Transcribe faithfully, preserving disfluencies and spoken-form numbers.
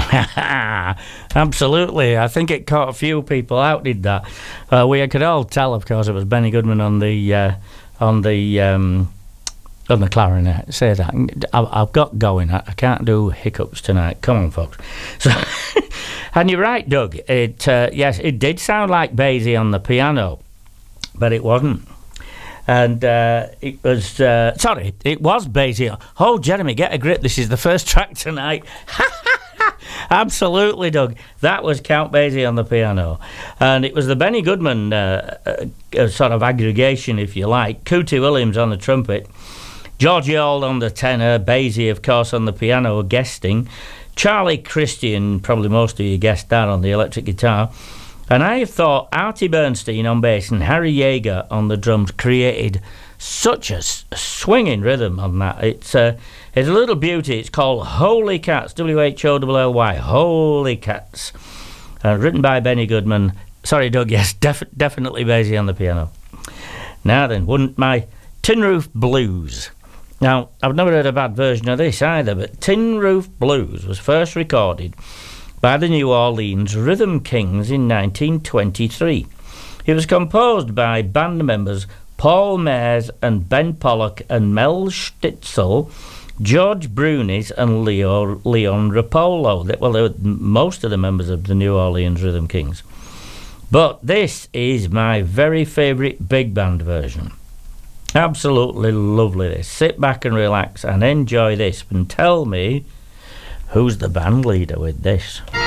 Absolutely. I think it caught a few people out, did that. Uh, we could all tell, of course, it was Benny Goodman on the uh, on the um, on the clarinet. Say that. I've, I've got going. I, I can't do hiccups tonight. Come on, folks. So, and you're right, Doug. It uh, yes, it did sound like Basie on the piano, but it wasn't. And uh, it was, uh, sorry, it was Basie. Oh, Jeremy, get a grip. This is the first track tonight. Absolutely, Doug. That was Count Basie on the piano. And it was the Benny Goodman uh, uh, sort of aggregation, if you like. Cootie Williams on the trumpet. Georgie Auld on the tenor. Basie, of course, on the piano, guesting. Charlie Christian, probably most of you guessed that, on the electric guitar. And I thought Artie Bernstein on bass and Harry Yeager on the drums created such a, s- a swinging rhythm on that. It's, uh, it's a little beauty. It's called Holy Cats, W H O L L Y, Holy Cats. Uh, written by Benny Goodman. Sorry, Doug, yes, def- definitely Basie on the piano. Now then, wouldn't my Tin Roof Blues. Now, I've never heard a bad version of this either, but Tin Roof Blues was first recorded by the New Orleans Rhythm Kings in nineteen twenty-three. It was composed by band members Paul Mayers and Ben Pollock and Mel Stitzel, George Brunis and Leo, Leon Rapolo. Well, they were most of the members of the New Orleans Rhythm Kings. But this is my very favourite big band version. Absolutely lovely this. Sit back and relax and enjoy this and tell me who's the band leader with this?